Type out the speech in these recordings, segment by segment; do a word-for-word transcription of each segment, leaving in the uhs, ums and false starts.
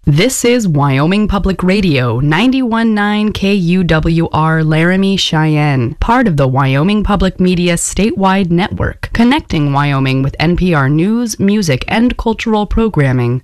This is Wyoming Public Radio, ninety-one point nine K U W R Laramie, Cheyenne, part of the Wyoming Public Media statewide network, connecting Wyoming with N P R news, music, and cultural programming.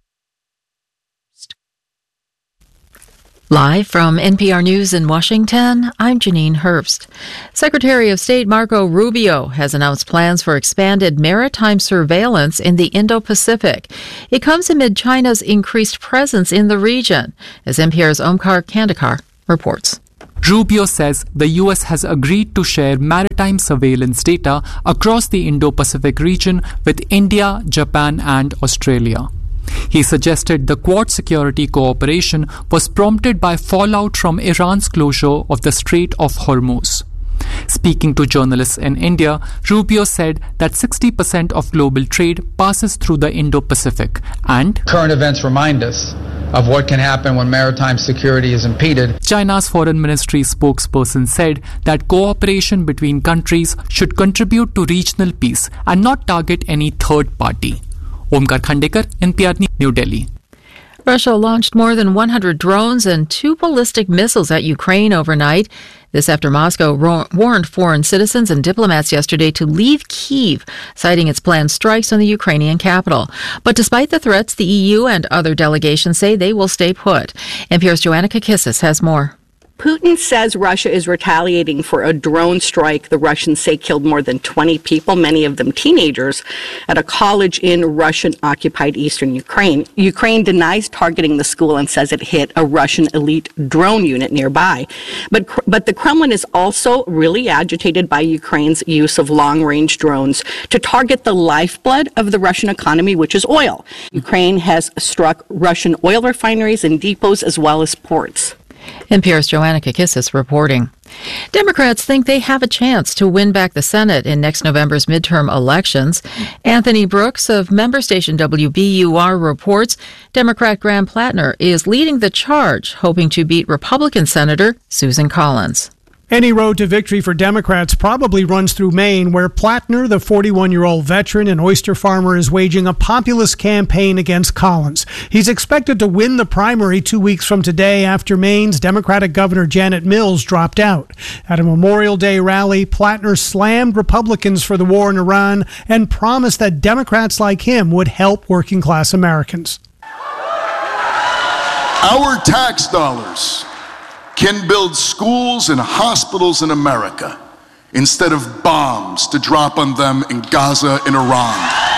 Live from N P R News in Washington, I'm Janine Herbst. Secretary of State Marco Rubio has announced plans for expanded maritime surveillance in the Indo-Pacific. It comes amid China's increased presence in the region, as N P R's Omkar Kandekar reports. Rubio says the U S has agreed to share maritime surveillance data across the Indo-Pacific region with India, Japan, and Australia. He suggested the Quad security cooperation was prompted by fallout from Iran's closure of the Strait of Hormuz. Speaking to journalists in India, Rubio said that sixty percent of global trade passes through the Indo-Pacific, and current events remind us of what can happen when maritime security is impeded. China's foreign ministry spokesperson said that cooperation between countries should contribute to regional peace and not target any third party. Omkar Kandekar, N P R, New Delhi. Russia launched more than one hundred drones and two ballistic missiles at Ukraine overnight. This after Moscow ro- warned foreign citizens and diplomats yesterday to leave Kyiv, citing its planned strikes on the Ukrainian capital. But despite the threats, the E U and other delegations say they will stay put. N P R's Joanna Kakissis has more. Putin says Russia is retaliating for a drone strike the Russians say killed more than twenty people, many of them teenagers, at a college in Russian-occupied eastern Ukraine. Ukraine denies targeting the school and says it hit a Russian elite drone unit nearby. But, but the Kremlin is also really agitated by Ukraine's use of long-range drones to target the lifeblood of the Russian economy, which is oil. Ukraine has struck Russian oil refineries and depots as well as ports. N P R's Joanna Kakissis reporting. Democrats think they have a chance to win back the Senate in next November's midterm elections. Anthony Brooks of member station W B U R reports Democrat Graham Plattner is leading the charge, hoping to beat Republican Senator Susan Collins. Any road to victory for Democrats probably runs through Maine, where Plattner, the forty-one-year-old veteran and oyster farmer, is waging a populist campaign against Collins. He's expected to win the primary two weeks from today after Maine's Democratic Governor Janet Mills dropped out. At a Memorial Day rally, Plattner slammed Republicans for the war in Iran and promised that Democrats like him would help working-class Americans. Our tax dollars can build schools and hospitals in America instead of bombs to drop on them in Gaza and Iran.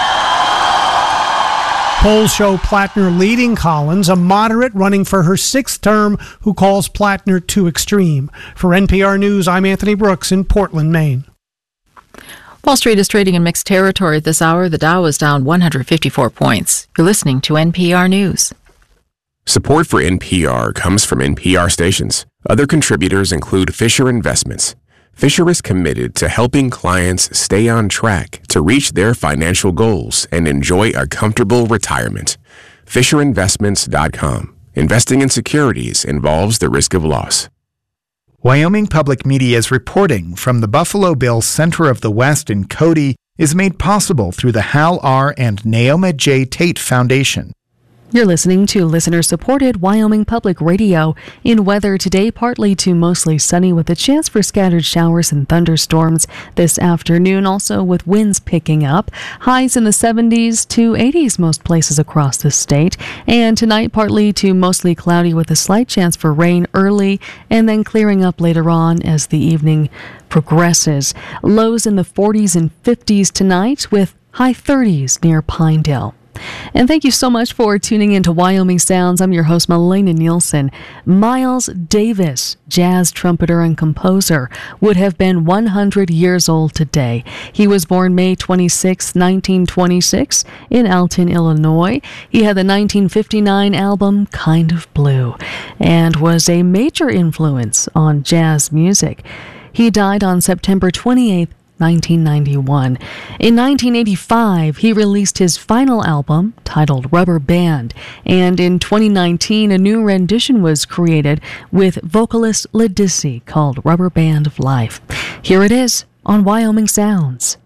Polls show Plattner leading Collins, a moderate running for her sixth term who calls Plattner too extreme. For N P R News, I'm Anthony Brooks in Portland, Maine. Wall Street is trading in mixed territory at this hour. The Dow is down one hundred fifty-four points. You're listening to N P R News. Support for N P R comes from N P R stations. Other contributors include Fisher Investments. Fisher is committed to helping clients stay on track to reach their financial goals and enjoy a comfortable retirement. Fisher Investments dot com. Investing in securities involves the risk of loss. Wyoming Public Media's reporting from the Buffalo Bill Center of the West in Cody is made possible through the Hal R. and Naoma J. Tate Foundation. You're listening to listener-supported Wyoming Public Radio. In weather today, partly to mostly sunny with a chance for scattered showers and thunderstorms this afternoon, also with winds picking up. Highs in the seventies to eighties most places across the state. And tonight, partly to mostly cloudy with a slight chance for rain early and then clearing up later on as the evening progresses. Lows in the forties and fifties tonight with high thirties near Pinedale. And thank you so much for tuning in to Wyoming Sounds. I'm your host, Melena Nielsen. Miles Davis, jazz trumpeter and composer, would have been one hundred years old today. He was born May twenty-sixth, nineteen twenty-six in Alton, Illinois. He had the nineteen fifty-nine album Kind of Blue and was a major influence on jazz music. He died on September twenty-eighth, nineteen ninety-one. In nineteen eighty-five, he released his final album titled Rubber Band, and in twenty nineteen, a new rendition was created with vocalist Ledisi called Rubber Band of Life. Here it is on Wyoming Sounds.